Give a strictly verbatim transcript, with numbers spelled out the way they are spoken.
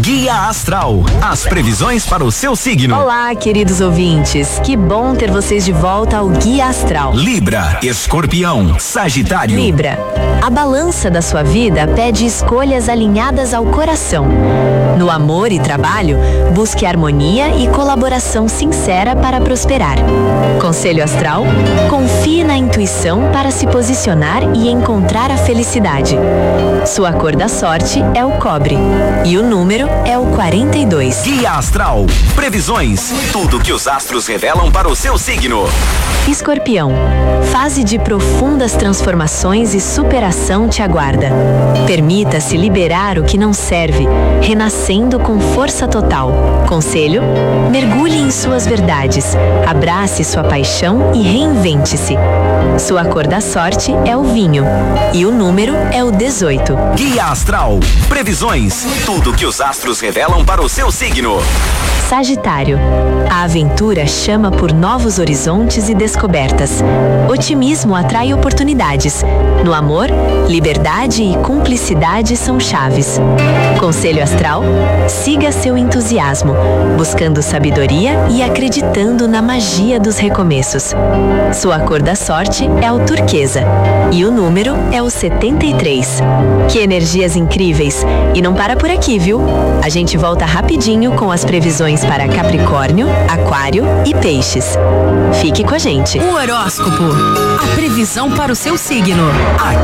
Guia Astral, as previsões para o seu signo. Olá, queridos ouvintes, que bom ter vocês de volta ao Guia Astral. Libra, Escorpião, Sagitário. Libra, a balança da sua vida pede escolhas alinhadas ao coração. No amor e trabalho, busque harmonia e colaboração sincera para prosperar. Conselho astral, confie na intuição para se posicionar e encontrar a felicidade. Sua cor da sorte é o cobre e o número é o quarenta e dois. Guia Astral, previsões, tudo que os astros revelam para o seu signo. Escorpião, fase de profundas transformações e superação te aguarda. Permita-se liberar o que não serve, renascendo com força total. Conselho, mergulhe em suas verdades, abrace sua paixão e reinvente-se. Sua cor da sorte é o vinho e o número é o dezoito. Guia Astral, previsões, tudo que os astros revelam para o seu signo. Sagitário, a aventura chama por novos horizontes e descobertas. Otimismo atrai oportunidades. No amor, liberdade e cumplicidade são chaves. Conselho astral, siga seu entusiasmo, buscando sabedoria e acreditando na magia dos recomeços. Sua cor da sorte é o turquesa e o número é o setenta e três. Que energias incríveis! E não para por aqui, viu? A gente volta rapidinho com as previsões para Capricórnio, Aquário e Peixes. Fique com a gente. O horóscopo, a previsão para o seu signo. Aqui